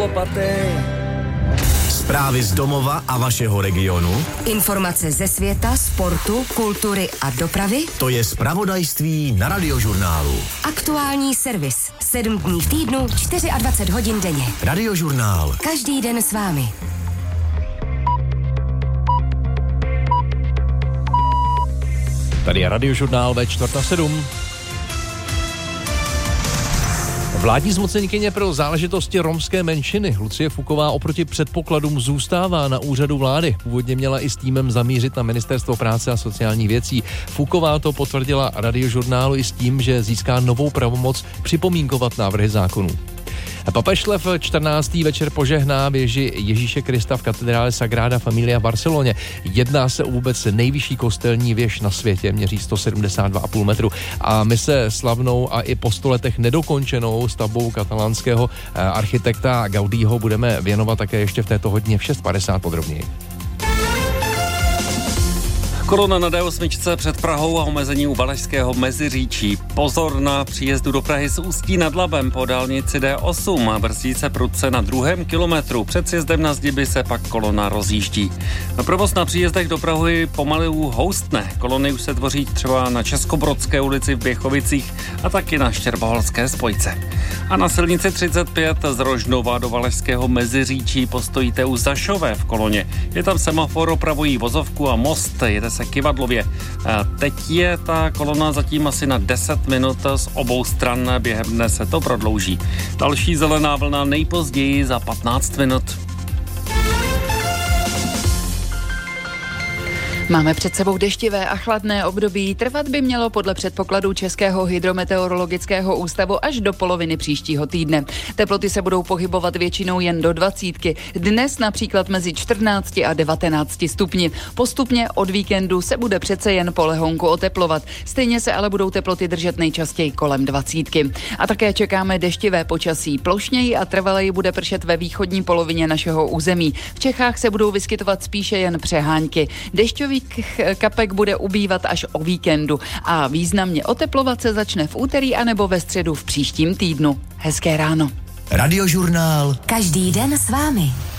lopaty. Zprávy z domova a vašeho regionu. Informace ze světa, sportu, kultury a dopravy. To je zpravodajství na Radiožurnálu. Aktuální servis. 7 dní v týdnu, 24 hodin denně. Radiožurnál. Každý den s vámi. Tady je Radiožurnál ve 6:45. Vládní zmocněnkyně pro záležitosti romské menšiny Lucie Fuková oproti předpokladům zůstává na úřadu vlády. Původně měla i s týmem zamířit na Ministerstvo práce a sociálních věcí. Fuková to potvrdila Radiožurnálu i s tím, že získá novou pravomoc připomínkovat návrhy zákonů. Papež Lev 14. večer požehná věži Ježíše Krista v katedrále Sagrada Familia v Barceloně. Jedná se o vůbec nejvyšší kostelní věž na světě, měří 172,5 metru. A my se slavnou a i po 100 letech nedokončenou stavbou katalánského architekta Gaudího budeme věnovat také ještě v této hodině v 6:50 podrobněji. Kolona na D8 před Prahou a omezení u Valašského Meziříčí. Pozor na příjezdu do Prahy z Ústí nad Labem po dálnici D8. Brzdí se prudce na 2. kilometru. Před sjezdem na Zdiby se pak kolona rozjíždí. Provoz na příjezdech do Prahy pomalu houstne. Kolony už se tvoří třeba na Českobrodské ulici v Běchovicích a taky na Štěrboholské spojce. A na silnici 35 z Rožnova do Valašského Meziříčí postojíte u Zašové v koloně. Je tam semafor, opravují vozovku a most. Jede se Kivadlově. Teď je ta kolona zatím asi na 10 minut z obou stran, během dne se to prodlouží. Další zelená vlna nejpozději za 15 minut. Máme před sebou deštivé a chladné období. Trvat by mělo podle předpokladů Českého hydrometeorologického ústavu až do poloviny příštího týdne. Teploty se budou pohybovat většinou jen do 20. Dnes například mezi 14 a 19 stupni. Postupně od víkendu se bude přece jen po lehonku oteplovat. Stejně se ale budou teploty držet nejčastěji kolem 20. A také čekáme deštivé počasí. Plošněji a trvaleji bude pršet ve východní polovině našeho území. V Čechách se budou vyskytovat spíše jen přehánky. Dešťový kapek bude ubývat až o víkendu a významně oteplovat se začne v úterý anebo ve středu v příštím týdnu. Hezké ráno. Radiožurnál. Každý den s vámi.